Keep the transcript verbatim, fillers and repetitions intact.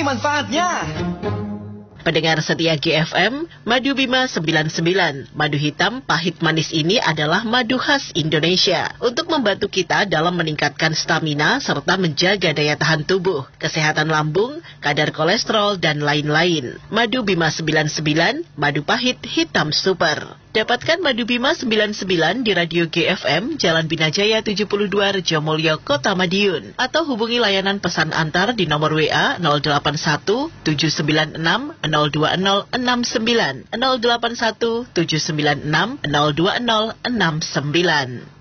manfaatnya. Pendengar setia G F M, Madu Bima sembilan puluh sembilan. Madu hitam pahit manis ini adalah madu khas Indonesia untuk membantu kita dalam meningkatkan stamina serta menjaga daya tahan tubuh, kesehatan lambung, kadar kolesterol, dan lain-lain. Madu Bima sembilan puluh sembilan, madu pahit hitam super. Dapatkan Madu Bima sembilan puluh sembilan di Radio G F M, Jalan Binajaya tujuh puluh dua, Rejomolyo, Kota Madiun. Atau hubungi layanan pesan antar di nomor W A nol delapan satu tujuh sembilan enam nol dua nol enam sembilan, nol delapan satu tujuh sembilan enam nol dua nol enam sembilan.